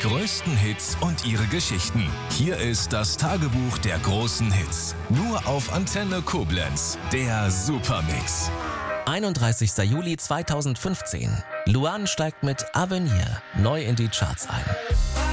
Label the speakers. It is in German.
Speaker 1: größten Hits und ihre Geschichten. Hier ist das Tagebuch der großen Hits. Nur auf Antenne Koblenz. Der Supermix.
Speaker 2: 31. Juli 2015. Luan steigt mit Avenir neu in die Charts ein.